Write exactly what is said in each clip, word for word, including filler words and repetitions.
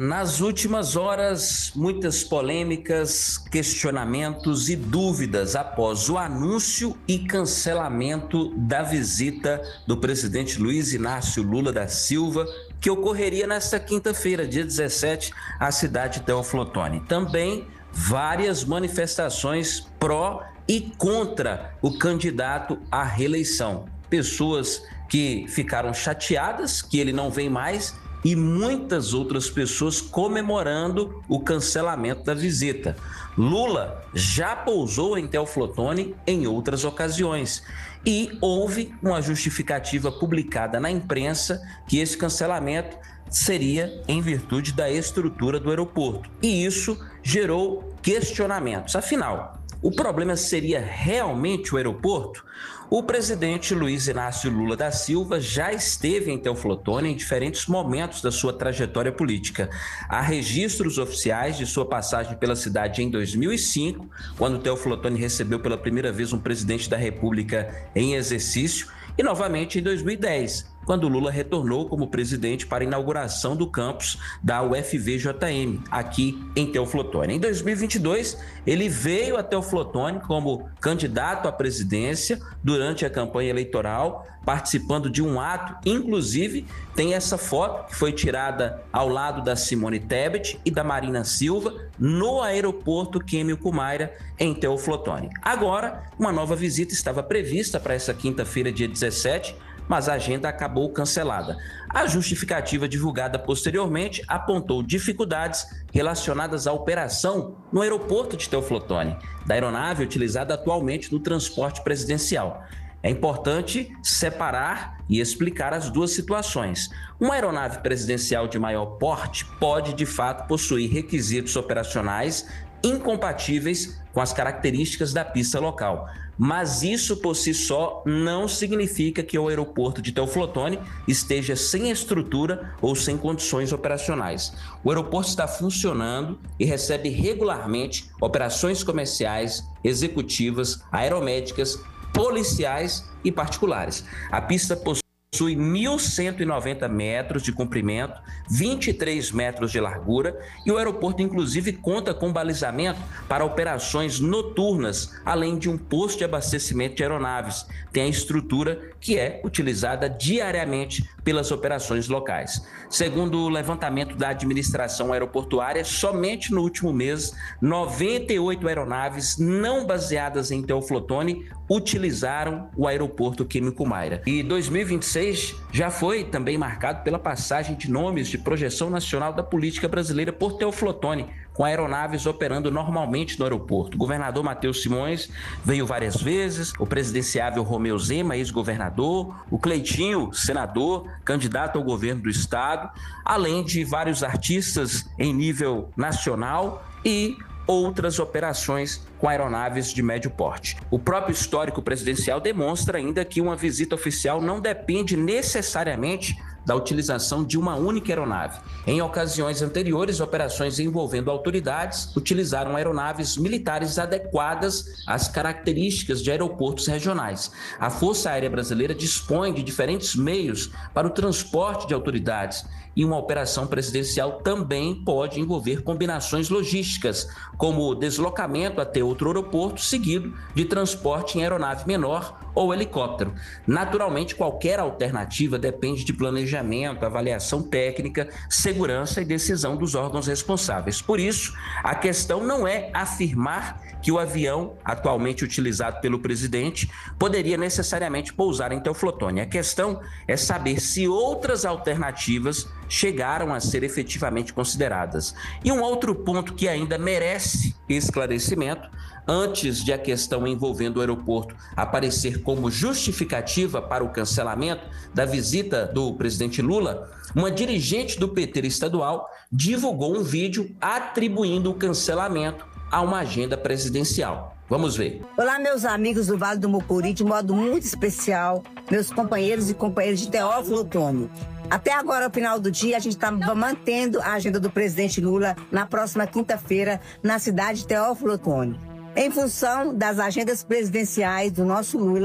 Nas últimas horas, muitas polêmicas, questionamentos e dúvidas após o anúncio e cancelamento da visita do presidente Luiz Inácio Lula da Silva, que ocorreria nesta quinta-feira, dia dezessete, à cidade de Teófilo Otoni. Também várias manifestações pró e contra o candidato à reeleição. Pessoas que ficaram chateadas que ele não vem mais e muitas outras pessoas comemorando o cancelamento da visita. Lula já pousou em Teófilo Otoni em outras ocasiões e houve uma justificativa publicada na imprensa que esse cancelamento seria em virtude da estrutura do aeroporto. E isso gerou questionamentos. Afinal, o problema seria realmente o aeroporto? O presidente Luiz Inácio Lula da Silva já esteve em Teófilo Otoni em diferentes momentos da sua trajetória política. Há registros oficiais de sua passagem pela cidade em dois mil e cinco, quando Teófilo Otoni recebeu pela primeira vez um presidente da República em exercício, e novamente em dois mil e dez, quando Lula retornou como presidente para a inauguração do campus da U F V J M, aqui em Teófilo Otoni. Em dois mil e vinte e dois, ele veio a Teófilo Otoni como candidato à presidência durante a campanha eleitoral, participando de um ato, inclusive tem essa foto que foi tirada ao lado da Simone Tebet e da Marina Silva no aeroporto Quêmio Cumaira, em Teófilo Otoni. Agora, uma nova visita estava prevista para essa quinta-feira, dia dezessete, mas a agenda acabou cancelada. A justificativa divulgada posteriormente apontou dificuldades relacionadas à operação no aeroporto de Teófilo Otoni, da aeronave utilizada atualmente no transporte presidencial. É importante separar e explicar as duas situações. Uma aeronave presidencial de maior porte pode, de fato, possuir requisitos operacionais incompatíveis com as características da pista local. Mas isso por si só não significa que o aeroporto de Teófilo Otoni esteja sem estrutura ou sem condições operacionais. O aeroporto está funcionando e recebe regularmente operações comerciais, executivas, aeromédicas, policiais e particulares. A pista possui Possui mil cento e noventa metros de comprimento, vinte e três metros de largura e o aeroporto inclusive conta com balizamento para operações noturnas, além de um posto de abastecimento de aeronaves. Tem a estrutura que é utilizada diariamente pelas operações locais. Segundo o levantamento da administração aeroportuária, somente no último mês, noventa e oito aeronaves não baseadas em Teófilo Otoni utilizaram o aeroporto Quêmio Cumaira. E dois mil e vinte e seis já foi também marcado pela passagem de nomes de projeção nacional da política brasileira por Teófilo Otoni, com aeronaves operando normalmente no aeroporto. O governador Matheus Simões veio várias vezes, o presidenciável Romeu Zema, ex-governador, o Cleitinho, senador, candidato ao governo do estado, além de vários artistas em nível nacional e outras operações com aeronaves de médio porte. O próprio histórico presidencial demonstra ainda que uma visita oficial não depende necessariamente da utilização de uma única aeronave. Em ocasiões anteriores, operações envolvendo autoridades utilizaram aeronaves militares adequadas às características de aeroportos regionais. A Força Aérea Brasileira dispõe de diferentes meios para o transporte de autoridades e uma operação presidencial também pode envolver combinações logísticas, como o deslocamento até outro aeroporto, seguido de transporte em aeronave menor ou helicóptero. Naturalmente, qualquer alternativa depende de planejamento, avaliação técnica, segurança e decisão dos órgãos responsáveis. Por isso, a questão não é afirmar que o avião atualmente utilizado pelo presidente poderia necessariamente pousar em Teófilo Otoni. A questão é saber se outras alternativas chegaram a ser efetivamente consideradas. E um outro ponto que ainda merece esclarecimento, antes de a questão envolvendo o aeroporto aparecer como justificativa para o cancelamento da visita do presidente Lula, uma dirigente do P T estadual divulgou um vídeo atribuindo o cancelamento a uma agenda presidencial. Vamos ver. Olá, meus amigos do Vale do Mucuri, de modo muito especial, meus companheiros e companheiras de Teófilo Otoni. Até agora, ao final do dia, a gente está mantendo a agenda do presidente Lula na próxima quinta-feira, na cidade de Teófilo Otoni. Em função das agendas presidenciais do nosso Lula,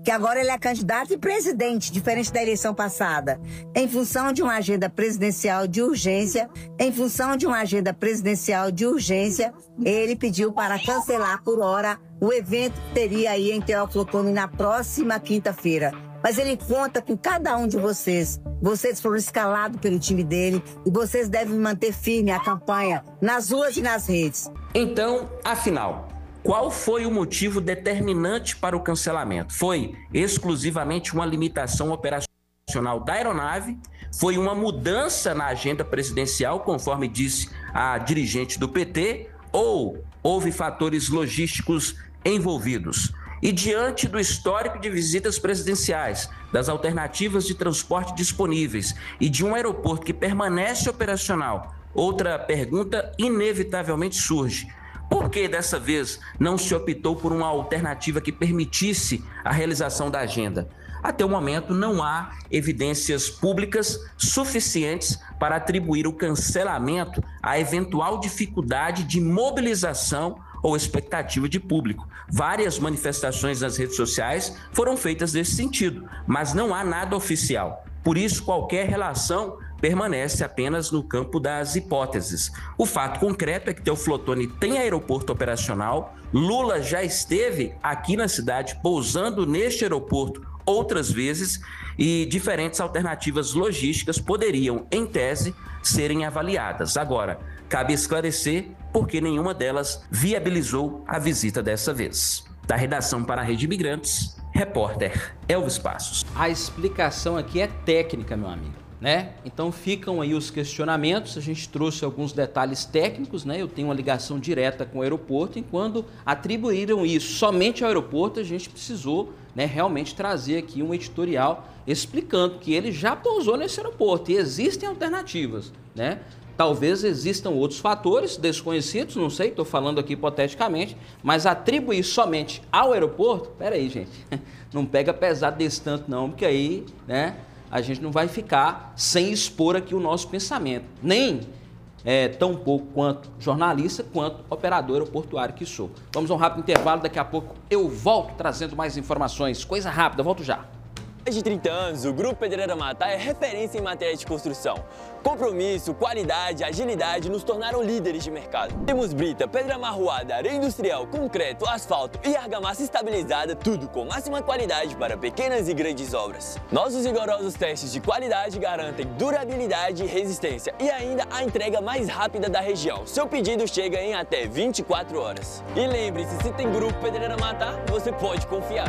que agora ele é candidato e presidente, diferente da eleição passada. Em função de uma agenda presidencial de urgência, em função de uma agenda presidencial de urgência, ele pediu para cancelar por hora o evento que teria aí em Teófilo Otoni na próxima quinta-feira. Mas ele conta com cada um de vocês. Vocês foram escalados pelo time dele e vocês devem manter firme a campanha nas ruas e nas redes. Então, afinal, qual foi o motivo determinante para o cancelamento? Foi exclusivamente uma limitação operacional da aeronave? Foi uma mudança na agenda presidencial, conforme disse a dirigente do P T? Ou houve fatores logísticos envolvidos? E diante do histórico de visitas presidenciais, das alternativas de transporte disponíveis e de um aeroporto que permanece operacional, outra pergunta inevitavelmente surge. Por que dessa vez não se optou por uma alternativa que permitisse a realização da agenda? Até o momento não há evidências públicas suficientes para atribuir o cancelamento à eventual dificuldade de mobilização ou expectativa de público. Várias manifestações nas redes sociais foram feitas nesse sentido, mas não há nada oficial. Por isso, qualquer relação permanece apenas no campo das hipóteses. O fato concreto é que Teófilo Otoni tem aeroporto operacional, Lula já esteve aqui na cidade pousando neste aeroporto outras vezes e diferentes alternativas logísticas poderiam, em tese, serem avaliadas. Agora, cabe esclarecer por que nenhuma delas viabilizou a visita dessa vez. Da redação para a Rede Imigrantes, repórter Elvis Passos. A explicação aqui é técnica, meu amigo, né? Então ficam aí os questionamentos, a gente trouxe alguns detalhes técnicos, né? Eu tenho uma ligação direta com o aeroporto, e quando atribuíram isso somente ao aeroporto, a gente precisou, né, realmente trazer aqui um editorial explicando que ele já pousou nesse aeroporto e existem alternativas, né? Talvez existam outros fatores desconhecidos, não sei, estou falando aqui hipoteticamente, mas atribuir somente ao aeroporto, peraí, gente, não pega pesado desse tanto não, porque aí, né, a gente não vai ficar sem expor aqui o nosso pensamento, nem é, tão pouco quanto jornalista, quanto operador aeroportuário que sou. Vamos a um rápido intervalo, daqui a pouco eu volto trazendo mais informações, coisa rápida, volto já. Há mais de trinta anos, o Grupo Pedreira Matá é referência em matéria de construção. Compromisso, qualidade, agilidade nos tornaram líderes de mercado. Temos brita, pedra amarroada, areia industrial, concreto, asfalto e argamassa estabilizada, tudo com máxima qualidade para pequenas e grandes obras. Nossos rigorosos testes de qualidade garantem durabilidade e resistência e ainda a entrega mais rápida da região. Seu pedido chega em até vinte e quatro horas. E lembre-se, se tem Grupo Pedreira Matá, você pode confiar.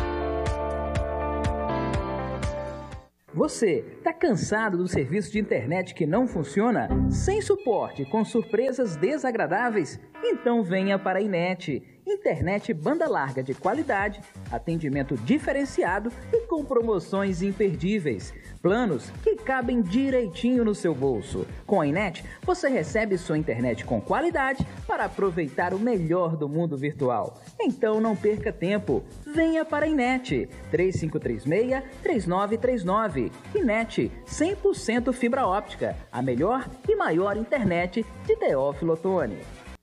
Você está cansado do serviço de internet que não funciona? Sem suporte, com surpresas desagradáveis? Então venha para a Inet. Internet banda larga de qualidade, atendimento diferenciado e com promoções imperdíveis. Planos que cabem direitinho no seu bolso. Com a Inet, você recebe sua internet com qualidade para aproveitar o melhor do mundo virtual. Então não perca tempo. Venha para a Inet. três cinco três seis, três nove três nove. Inet, cem por cento fibra óptica. A melhor e maior internet de Teófilo Otoni.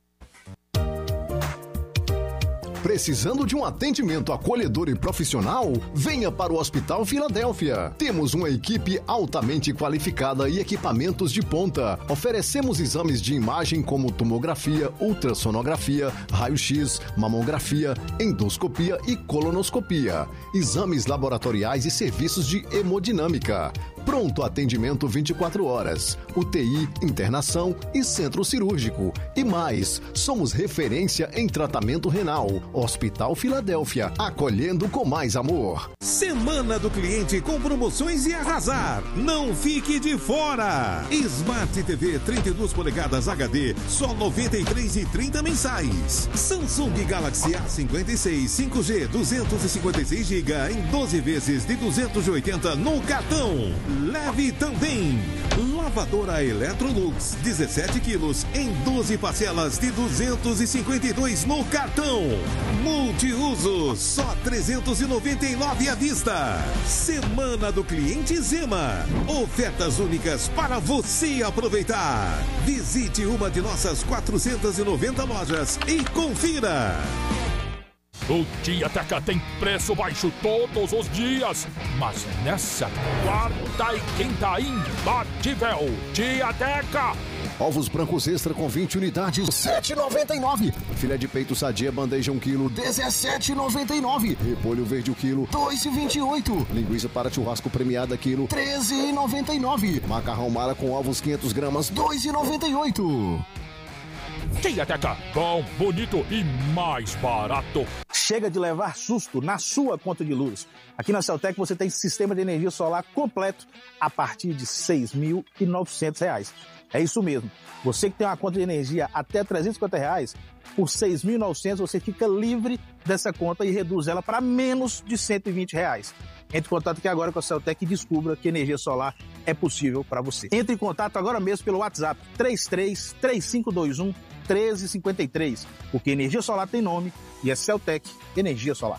Precisando de um atendimento acolhedor e profissional? Venha para o Hospital Filadélfia. Temos uma equipe altamente qualificada e equipamentos de ponta. Oferecemos exames de imagem como tomografia, ultrassonografia, raio-x, mamografia, endoscopia e colonoscopia. Exames laboratoriais e serviços de hemodinâmica. Pronto atendimento vinte e quatro horas. U T I, internação e centro cirúrgico. E mais, somos referência em tratamento renal. Hospital Filadélfia, acolhendo com mais amor. Semana do cliente com promoções e arrasar. Não fique de fora. Smart T V trinta e duas polegadas H D, só noventa e três reais e trinta centavos. Samsung Galaxy A cinquenta e seis cinco G duzentos e cinquenta e seis gigabytes em doze vezes de duzentos e oitenta reais no cartão. Leve também lavadora Electrolux dezessete quilos em doze parcelas de duzentos e cinquenta e dois reais no cartão. Multiuso só trezentos e noventa e nove reais à vista. Semana do cliente Zema. Ofertas únicas para você aproveitar. Visite uma de nossas quatrocentas e noventa lojas e confira. O Tiateca tem preço baixo todos os dias, mas nessa quarta e quinta imbatível. Tiateca! Ovos brancos extra com vinte unidades, sete reais e noventa e nove centavos. Filé de peito sadia bandeja um quilo, dezessete reais e noventa e nove centavos. Repolho verde o quilo, dois reais e vinte e oito centavos. Linguiça para churrasco premiada quilo, treze reais e noventa e nove centavos. Macarrão Mara com ovos quinhentas gramas, dois reais e noventa e oito centavos. Tiateca, bom, bonito e mais barato. Chega de levar susto na sua conta de luz. Aqui na Celtec você tem sistema de energia solar completo a partir de seis mil e novecentos reais. É isso mesmo. Você que tem uma conta de energia até trezentos e cinquenta reais, por seis mil e novecentos você fica livre dessa conta e reduz ela para menos de cento e vinte reais. Entre em contato aqui agora com a Celtec e descubra que energia solar é possível para você. Entre em contato agora mesmo pelo WhatsApp três três três cinco dois um um três cinco três, porque energia solar tem nome e é Celtec Energia Solar.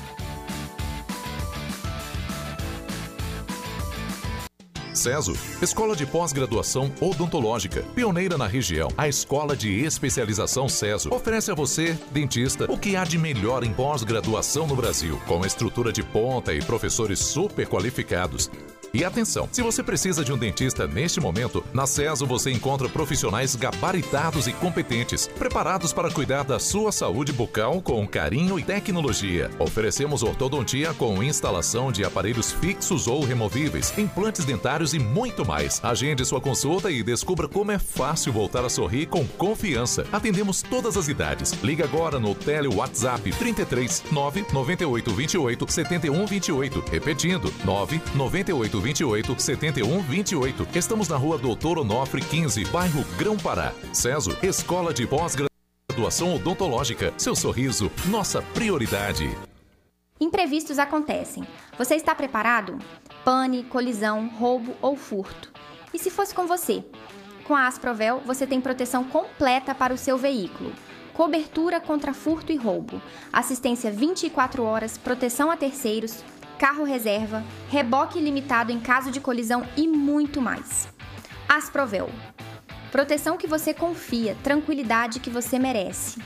CESO, Escola de Pós-Graduação Odontológica, pioneira na região. A Escola de Especialização CESO oferece a você, dentista, o que há de melhor em pós-graduação no Brasil, com estrutura de ponta e professores super qualificados. E atenção, se você precisa de um dentista neste momento, na CESO você encontra profissionais gabaritados e competentes, preparados para cuidar da sua saúde bucal com carinho e tecnologia. Oferecemos ortodontia com instalação de aparelhos fixos ou removíveis, implantes dentários e muito mais. Agende sua consulta e descubra como é fácil voltar a sorrir com confiança. Atendemos todas as idades. Liga agora no Tele WhatsApp trinta e três, nove nove oito dois oito, sete um dois oito. Repetindo, nove nove oito dois oito, sete um dois oito. Estamos na rua Doutor Onofre quinze, bairro Grão-Pará. CESO, Escola de Pós-Graduação Odontológica. Seu sorriso, nossa prioridade. Imprevistos acontecem. Você está preparado? Pane, colisão, roubo ou furto. E se fosse com você? Com a Asprovel, você tem proteção completa para o seu veículo. Cobertura contra furto e roubo. Assistência vinte e quatro horas, proteção a terceiros, carro reserva, reboque ilimitado em caso de colisão e muito mais. Asprovel. Proteção que você confia, tranquilidade que você merece.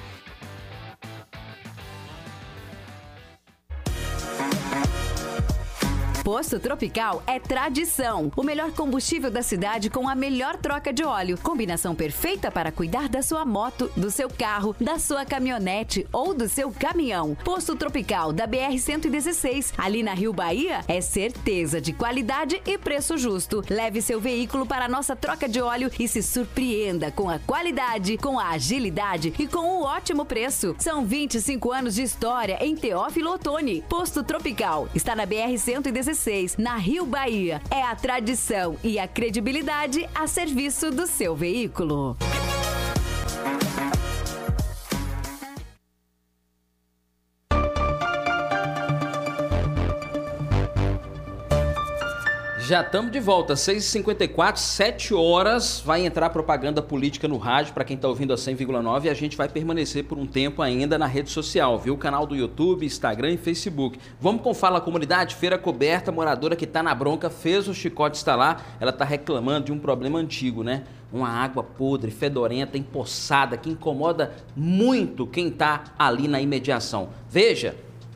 Posto Tropical é tradição. O melhor combustível da cidade com a melhor troca de óleo. Combinação perfeita para cuidar da sua moto, do seu carro, da sua caminhonete ou do seu caminhão. Posto Tropical da B R cento e dezesseis, ali na Rio Bahia, é certeza de qualidade e preço justo. Leve seu veículo para a nossa troca de óleo e se surpreenda com a qualidade, com a agilidade e com o ótimo preço. São vinte e cinco anos de história em Teófilo Otoni. Posto Tropical está na B R cento e dezesseis, na Rio Bahia. É a tradição e a credibilidade a serviço do seu veículo. Já estamos de volta, seis e cinquenta e quatro, sete horas, vai entrar propaganda política no rádio para quem está ouvindo a cem vírgula nove e a gente vai permanecer por um tempo ainda na rede social, viu? Canal do YouTube, Instagram e Facebook. Vamos com Fala Comunidade, Feira Coberta, moradora que está na bronca, fez o chicote instalar, ela está reclamando de um problema antigo, né? Uma água podre, fedorenta, empoçada, que incomoda muito quem está ali na imediação. Veja!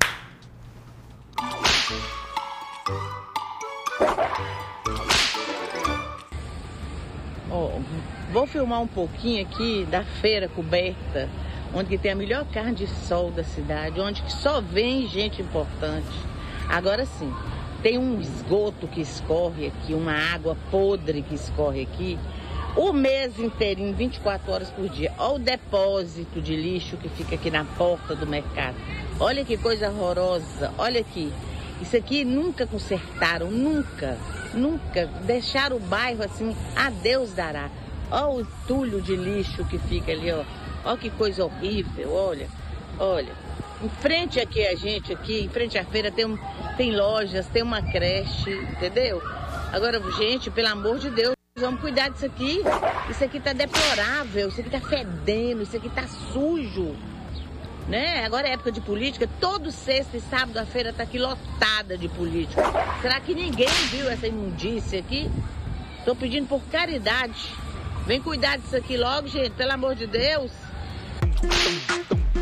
Oh, vou filmar um pouquinho aqui da Feira Coberta, onde tem a melhor carne de sol da cidade, onde só vem gente importante. Agora sim, tem um esgoto que escorre aqui, uma água podre que escorre aqui, o mês inteirinho, vinte e quatro horas por dia. Olha o depósito de lixo que fica aqui na porta do mercado. Olha que coisa horrorosa, olha aqui. Isso aqui nunca consertaram, nunca, nunca. Deixaram o bairro assim, a Deus dará. Olha o entulho de lixo que fica ali, ó. Olha que coisa horrível, olha, olha. Em frente aqui a gente, aqui, em frente à feira, tem, um, tem lojas, tem uma creche, entendeu? Agora, gente, pelo amor de Deus, vamos cuidar disso aqui. Isso aqui tá deplorável, isso aqui tá fedendo, isso aqui tá sujo. Né? Agora é época de política, todo sexta e sábado a feira tá aqui lotada de política. Será que ninguém viu essa imundícia aqui? Tô pedindo por caridade. Vem cuidar disso aqui logo, gente, pelo amor de Deus.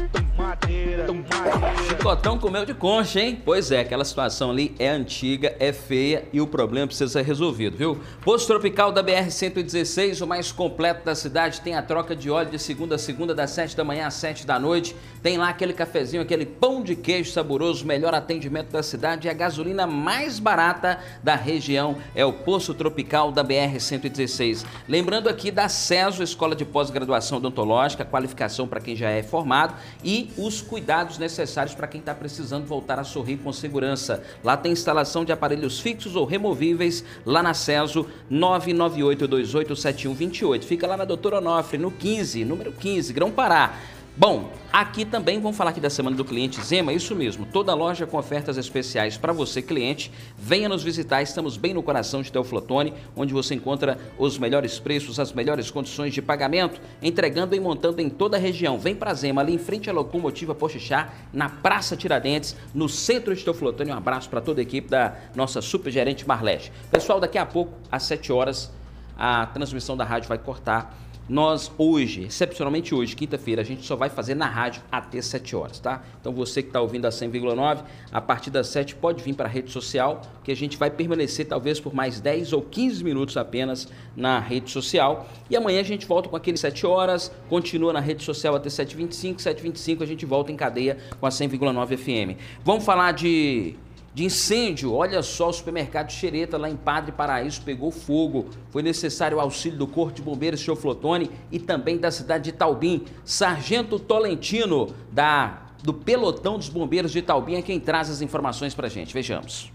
Chicotão comeu de concha, hein? Pois é, aquela situação ali é antiga, é feia e o problema precisa ser resolvido, viu? Posto Tropical da B R cento e dezesseis, o mais completo da cidade, tem a troca de óleo de segunda a segunda, das sete da manhã às sete da noite. Tem lá aquele cafezinho, aquele pão de queijo saboroso, melhor atendimento da cidade e a gasolina mais barata da região é o Posto Tropical da B R cento e dezesseis. Lembrando aqui da CESO, Escola de Pós-Graduação Odontológica, qualificação para quem já é formado e os cuidados necessários para quem está precisando voltar a sorrir com segurança. Lá tem instalação de aparelhos fixos ou removíveis, lá na CESO, nove nove oito dois oito sete um dois oito. Fica lá na Doutor Onofre, no quinze, número quinze, Grão-Pará. Bom, aqui também vamos falar aqui da Semana do Cliente Zema, isso mesmo, toda loja com ofertas especiais para você, cliente. Venha nos visitar, estamos bem no coração de Teófilo Otoni, onde você encontra os melhores preços, as melhores condições de pagamento, entregando e montando em toda a região. Vem para Zema, ali em frente à Locomotiva Poxixá, na Praça Tiradentes, no centro de Teófilo Otoni. Um abraço para toda a equipe da nossa supergerente Marlete. Pessoal, daqui a pouco, às sete horas, a transmissão da rádio vai cortar. Nós hoje, excepcionalmente hoje, quinta-feira, a gente só vai fazer na rádio até sete horas, tá? Então você que está ouvindo a cem vírgula nove, a partir das sete pode vir para a rede social, que a gente vai permanecer talvez por mais dez ou quinze minutos apenas na rede social. E amanhã a gente volta com aqueles sete horas, continua na rede social até sete e vinte e cinco, sete e vinte e cinco a gente volta em cadeia com a cem vírgula nove F M. Vamos falar de... de incêndio. Olha só, o supermercado Xereta lá em Padre Paraíso pegou fogo. Foi necessário o auxílio do Corpo de Bombeiros Teófilo Otoni e também da cidade de Itaubim. Sargento Tolentino, da, do pelotão dos bombeiros de Itaubim, é quem traz as informações pra gente. Vejamos.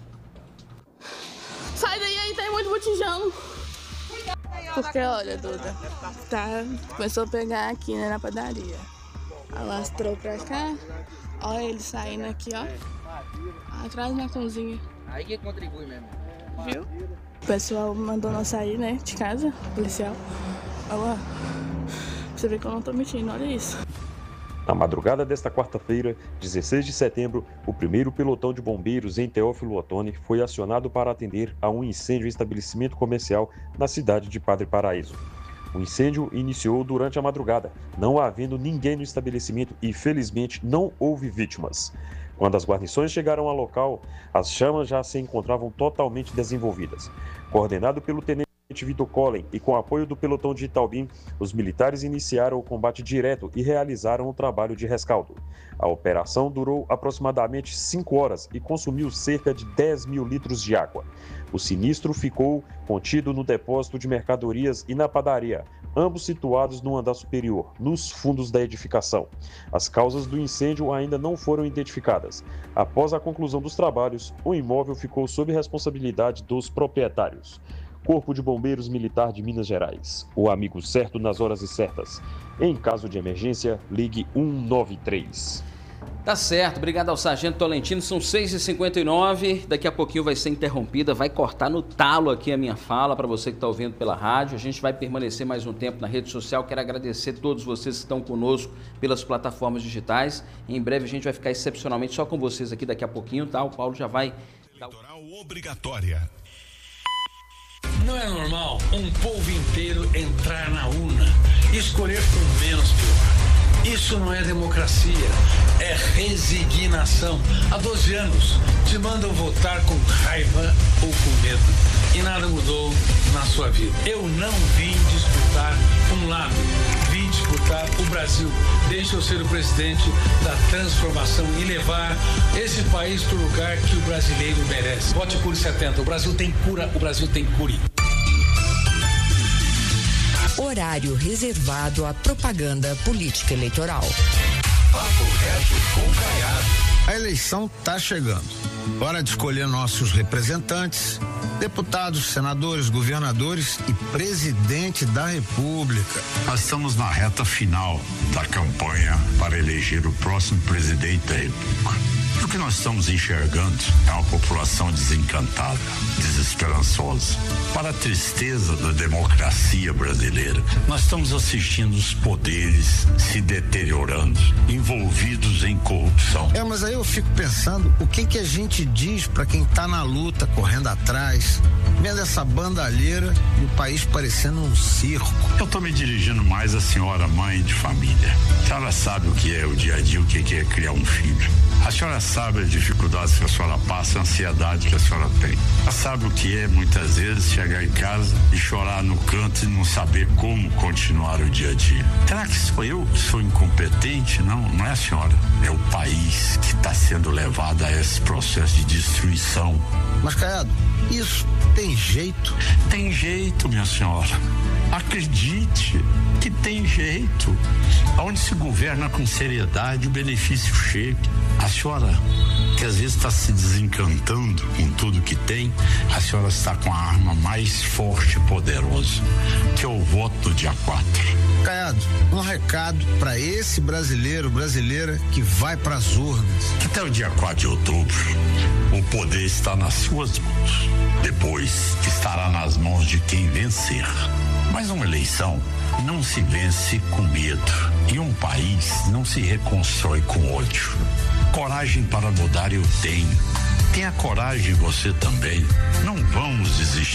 Sai daí, aí tem muito botijão. Porque, olha, Duda, tá, começou a pegar aqui, né, na padaria. Alastrou pra cá. Olha ele saindo aqui, ó. Atrás da minha cozinha. Aí que contribui mesmo. Viu? O pessoal mandou nós sair, né, de casa, policial. Olha lá. Você vê que eu não tô mentindo, olha isso. Na madrugada desta quarta-feira, dezesseis de setembro, o primeiro pelotão de bombeiros em Teófilo Otoni foi acionado para atender a um incêndio em estabelecimento comercial na cidade de Padre Paraíso. O incêndio iniciou durante a madrugada, não havendo ninguém no estabelecimento e, felizmente, não houve vítimas. Quando as guarnições chegaram ao local, as chamas já se encontravam totalmente desenvolvidas. Coordenado pelo tenente Vitor Collen e com apoio do pelotão de Itaubim, os militares iniciaram o combate direto e realizaram o trabalho de rescaldo. A operação durou aproximadamente cinco horas e consumiu cerca de dez mil litros de água. O sinistro ficou contido no depósito de mercadorias e na padaria, ambos situados no andar superior, nos fundos da edificação. As causas do incêndio ainda não foram identificadas. Após a conclusão dos trabalhos, o imóvel ficou sob responsabilidade dos proprietários. Corpo de Bombeiros Militar de Minas Gerais. O amigo certo nas horas certas. Em caso de emergência, ligue um nove três. Tá certo, obrigado ao Sargento Tolentino, são seis e cinquenta e nove, daqui a pouquinho vai ser interrompida, vai cortar no talo aqui a minha fala para você que está ouvindo pela rádio, a gente vai permanecer mais um tempo na rede social, quero agradecer a todos vocês que estão conosco pelas plataformas digitais, em breve a gente vai ficar excepcionalmente só com vocês aqui daqui a pouquinho, tá? O Paulo já vai... Eleitoral obrigatória. Não é normal um povo inteiro entrar na urna e escolher por menos pior. Isso não é democracia, é resignação. Há doze anos te mandam votar com raiva ou com medo e nada mudou na sua vida. Eu não vim disputar um lado, vim disputar o Brasil. Deixa eu ser o presidente da transformação e levar esse país para o lugar que o brasileiro merece. Vote Cure setenta, o Brasil tem cura, o Brasil tem cure. Horário reservado à propaganda política eleitoral. Papo reto com Caiado. A eleição está chegando. Hora de escolher nossos representantes, deputados, senadores, governadores e presidente da República. Nós estamos na reta final da campanha para eleger o próximo presidente da República. E o que nós estamos enxergando é uma população desencantada, desesperançosa. Para a tristeza da democracia brasileira, nós estamos assistindo os poderes se deteriorando, envolvidos em corrupção. É, mas aí eu fico pensando, o que que a gente diz para quem tá na luta, correndo atrás, vendo essa bandalheira e o país parecendo um circo? Eu tô me dirigindo mais à senhora mãe de família. A senhora sabe o que é o dia a dia, o que é criar um filho. A senhora sabe as dificuldades que a senhora passa, a ansiedade que a senhora tem. Ela sabe o que é, muitas vezes, chegar em casa e chorar no canto e não saber como continuar o dia a dia. Será que sou eu que sou incompetente? Não, não é a senhora. É o país que está sendo levado a esse processo de destruição. Mas, Caiado, isso tem jeito? Tem jeito, minha senhora. Acredite que tem jeito. Onde se governa com seriedade, o benefício chega. A senhora, que às vezes está se desencantando com tudo que tem, a senhora está com a arma mais forte e poderosa, que é o voto do dia quatro. Caiado, um recado para esse brasileiro, brasileira que vai para as urnas. Até o dia quatro de outubro, o poder está nas suas mãos. Depois, estará nas mãos de quem vencer. Mas uma eleição não se vence com medo. E um país não se reconstrói com ódio. Coragem para mudar eu tenho. Tenha coragem você também. Não vamos desistir.